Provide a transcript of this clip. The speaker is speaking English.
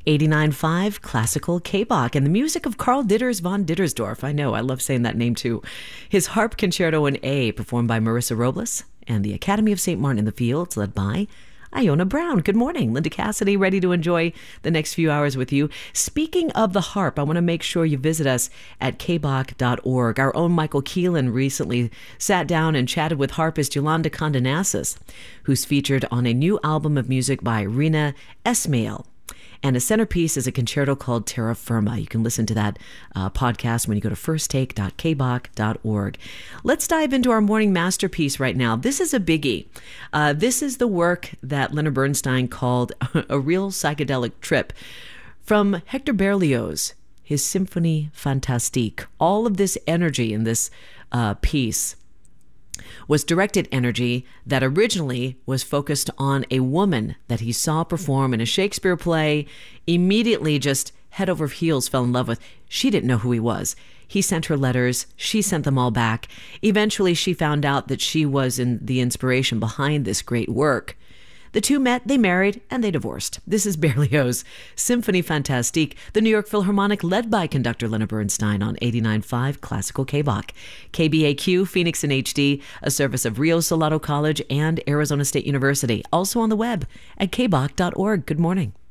89.5 Classical K-Bach, and the music of Karl Ditters von Dittersdorf. I know, I love saying that name too. His harp concerto in A, performed by Marissa Robles, and the Academy of St. Martin in the Fields, led by Iona Brown. Good morning. Linda Cassidy, ready to enjoy the next few hours with you. Speaking of the harp, I want to make sure you visit us at kbach.org. Our own Michael Keelan recently sat down and chatted with harpist Yolanda Kondonassis, who's featured on a new album of music by Rina Esmail. And a centerpiece is a concerto called Terra Firma. You can listen to that podcast when you go to firsttake.kbach.org. Let's dive into our morning masterpiece right now. This is a biggie. This is the work that Leonard Bernstein called a real psychedelic trip. From Hector Berlioz, his Symphonie Fantastique. All of this energy in this piece was directed energy that originally was focused on a woman that he saw perform in a Shakespeare play, immediately just head over heels fell in love with. She didn't know who he was. He sent her letters. She sent them all back. Eventually, she found out that she was the inspiration behind this great work. The two met, they married, and they divorced. This is Berlioz' Symphonie Fantastique, the New York Philharmonic led by conductor Leonard Bernstein on 89.5 Classical K-Bach. KBAQ, Phoenix in HD, a service of Rio Salado College and Arizona State University. Also on the web at kbach.org. Good morning.